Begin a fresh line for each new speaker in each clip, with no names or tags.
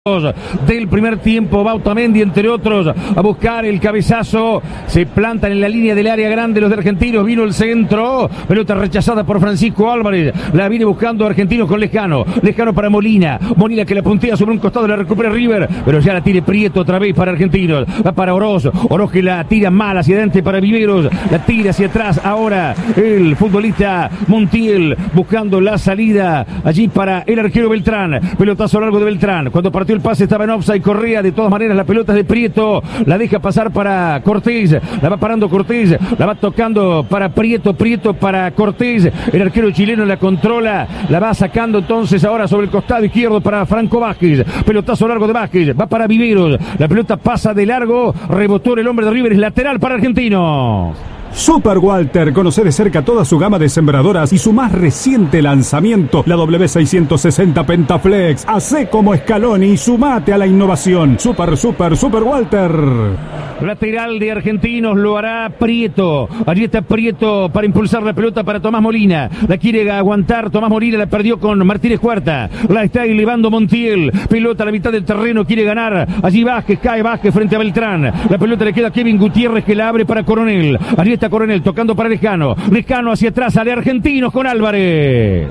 del primer tiempo. Va Otamendi, entre otros, a buscar el cabezazo. Se plantan en la línea del área grande los de Argentinos. Vino el centro, pelota rechazada por Francisco Álvarez. La viene buscando Argentinos con Lescano. Lescano para Molina. Molina que la puntea sobre un costado, la recupera River, pero ya la tire Prieto otra vez para Argentinos. Va para Oroz. Oroz que la tira mal hacia adelante para Viveros. La tira hacia atrás ahora el futbolista Montiel buscando la salida allí para el arquero Beltrán. Pelotazo largo de Beltrán. Cuando partió el pase estaba en offside Correa. De todas maneras la pelota es de Prieto. La deja pasar para Cortés. La va parando Cortés. La va tocando para Prieto. Prieto para Cortés. El arquero chileno la controla. La va sacando entonces ahora sobre el costado izquierdo para Franco Vázquez. Pelotazo largo de Vázquez. Va para Viveros. La pelota pasa de largo. Rebotó el hombre de River. Es lateral para Argentinos.
Super Walter, conoce de cerca toda su gama de sembradoras y su más reciente lanzamiento, la W660 Pentaflex. Hacé como Scaloni y sumate a la innovación. Super Walter.
Lateral de Argentinos lo hará Prieto. Allí está Prieto para impulsar la pelota para Tomás Molina. La quiere aguantar Tomás Molina, la perdió con Martínez Cuarta. La está elevando Montiel. Pelota a la mitad del terreno, quiere ganar. Allí Vázquez, cae Vázquez frente a Beltrán. La pelota le queda a Kevin Gutiérrez que la abre para Coronel. Allí está Coronel tocando para Lescano. Lescano hacia atrás, sale Argentinos con Álvarez.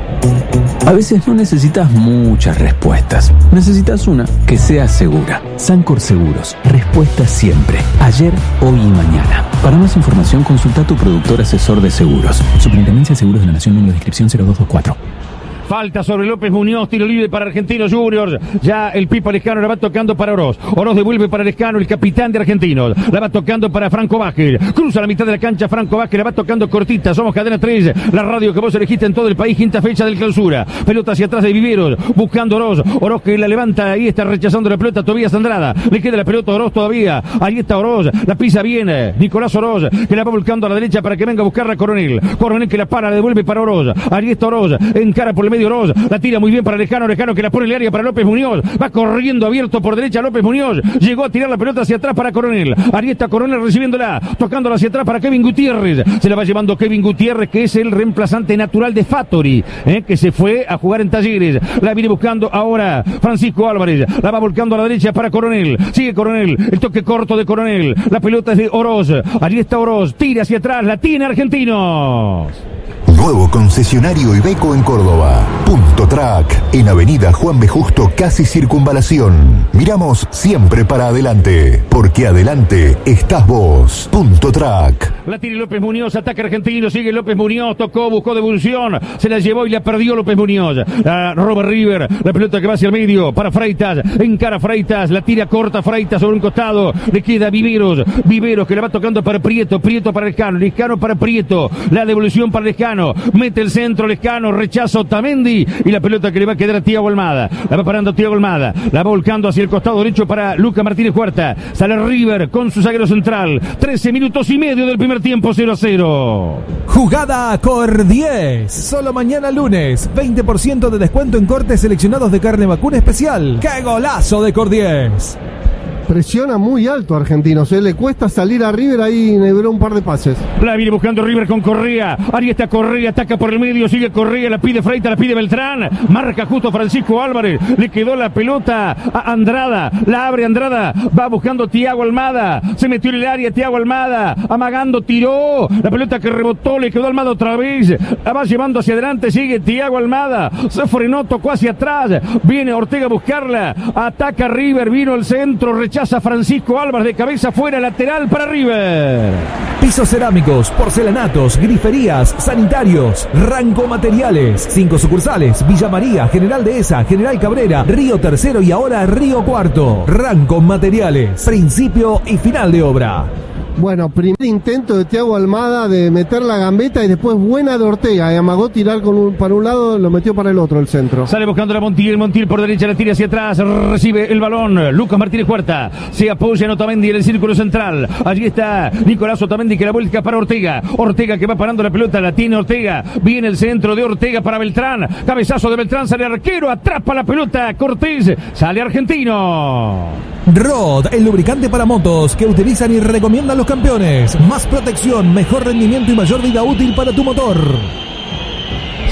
A veces no necesitas muchas respuestas. Necesitas una que sea segura. Sancor Seguros. Respuesta siempre. Ayer, hoy y mañana. Para más información, consulta a tu productor asesor de seguros. Superintendencia de Seguros de la Nación, número de inscripción 0224.
Falta sobre López Muñoz, tiro libre para Argentinos Juniors. Ya el Pipa Lescano la va tocando para Oroz. Oroz devuelve para Lescano, el capitán de Argentinos. La va tocando para Franco Vázquez. Cruza la mitad de la cancha Franco Vázquez, la va tocando cortita. Somos Cadena 3, la radio que vos elegiste en todo el país. Quinta fecha del clausura. Pelota hacia atrás de Viveros, buscando Oroz. Oroz que la levanta, ahí está rechazando la pelota Tobías Andrada. Le queda la pelota a Oroz todavía. Ahí está Oroz, la pisa bien Nicolás Oroz, que la va volcando a la derecha para que venga a buscarla Coronel. Coronel que la para, la devuelve para Oroz. Ahí está Oroz, encara por el medio Oroz. La tira muy bien para Lescano, Lescano que la pone en el área para López Muñoz. Va corriendo abierto por derecha López Muñoz. Llegó a tirar la pelota hacia atrás para Coronel. Ahí está Coronel recibiéndola, tocándola hacia atrás para Kevin Gutiérrez. Se la va llevando Kevin Gutiérrez, que es el reemplazante natural de Fattori, que se fue a jugar en Talleres. La viene buscando ahora Francisco Álvarez. La va volcando a la derecha para Coronel. Sigue Coronel, el toque corto de Coronel. La pelota es de Oroz. Allí está Oroz, tira hacia atrás, la tiene Argentinos.
Nuevo concesionario Iveco en Córdoba. Punto Track, en Avenida Juan B. Justo, casi Circunvalación. Miramos siempre para adelante, porque adelante estás vos. Punto Track.
La tiene López Muñoz, ataca Argentino, sigue López Muñoz, tocó, buscó devolución, se la llevó y la perdió López Muñoz. La roba River, la pelota que va hacia el medio, para Freitas, encara Freitas, la tira corta Freitas sobre un costado, le queda Viveros, Viveros que la va tocando para Prieto, Prieto para Lescano, Lescano para Prieto, la devolución para Lescano, mete el centro Lescano, rechazo Otamendi y la pelota que le va a quedar a Thiago Almada. La va parando Thiago Almada, la va volcando hacia el costado derecho para Lucas Martínez Cuarta. Sale River con su zaguero central. 13 minutos y medio del primer tiempo, 0-0.
Jugada Cor 10. Solo mañana lunes, 20% de descuento en cortes seleccionados de carne vacuna especial. ¡Qué golazo de Cor 10!
Presiona muy alto a Argentinos, le cuesta salir a River, ahí nebró un par de pases.
La viene buscando River con Correa, ahí está Correa, ataca por el medio, sigue Correa, la pide Freitas, la pide Beltrán, marca justo Francisco Álvarez, le quedó la pelota a Andrada, la abre Andrada, va buscando Thiago Almada, se metió en el área Thiago Almada, amagando, tiró, la pelota que rebotó, le quedó Almada otra vez, la va llevando hacia adelante, sigue Thiago Almada, se frenó, tocó hacia atrás, viene Ortega a buscarla, ataca River, vino al centro, rechaza Francisco Álvarez de cabeza fuera, lateral para River.
Pisos cerámicos, porcelanatos, griferías, sanitarios, Ranco Materiales. 5 sucursales: Villa María, General Dehesa, General Cabrera, Río Tercero y ahora Río Cuarto. Ranco Materiales, principio y final de obra.
Bueno, primer intento de Thiago Almada de meter la gambeta y después buena de Ortega. Amagó tirar para un lado, lo metió para el otro, el centro.
Sale buscando a Montiel por derecha, la tira hacia atrás, recibe el balón. Lucas Martínez Cuarta se apoya en Otamendi en el círculo central. Allí está Nicolás Otamendi que la vuelca para Ortega. Ortega que va parando la pelota, la tiene Ortega. Viene el centro de Ortega para Beltrán. Cabezazo de Beltrán, sale arquero, atrapa la pelota Cortés. Sale Argentino.
Rod, el lubricante para motos que utilizan y recomiendan los campeones. Más protección, mejor rendimiento y mayor vida útil para tu motor.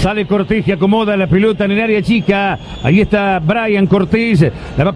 Sale Cortés que acomoda la pelota en el área chica. Ahí está Brian Cortés. La va